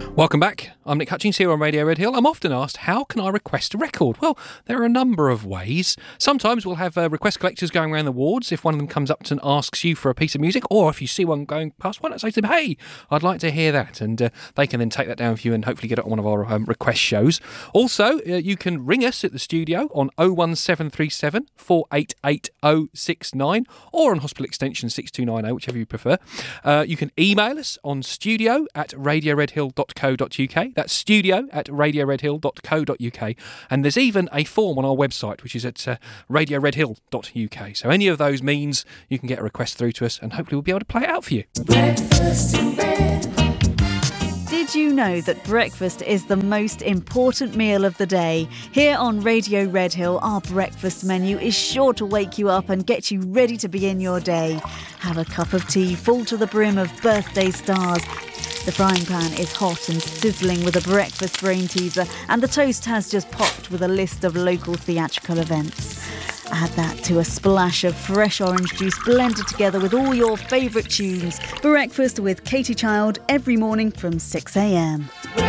Welcome back. I'm Nick Hutchings here on Radio Red Hill. I'm often asked, how can I request a record? Well, there are a number of ways. Sometimes we'll have request collectors going around the wards. If one of them comes up and asks you for a piece of music, or if you see one going past, why not say to them, hey, I'd like to hear that? And they can then take that down for you and hopefully get it on one of our request shows. Also, you can ring us at the studio on 01737 488 069 or on Hospital Extension 6290, whichever you prefer. You can email us on studio@radioredhill.co.uk. That's studio@radioredhill.co.uk. And there's even a form on our website, which is at radioredhill.uk. So any of those means you can get a request through to us, and hopefully we'll be able to play it out for you. Breakfast in bed. Did you know that breakfast is the most important meal of the day? Here on Radio Red Hill, our breakfast menu is sure to wake you up and get you ready to begin your day. Have a cup of tea full to the brim of birthday stars. The frying pan is hot and sizzling with a breakfast brain teaser, and the toast has just popped with a list of local theatrical events. Add that to a splash of fresh orange juice blended together with all your favourite tunes. Breakfast with Katie Child every morning from 6 a.m.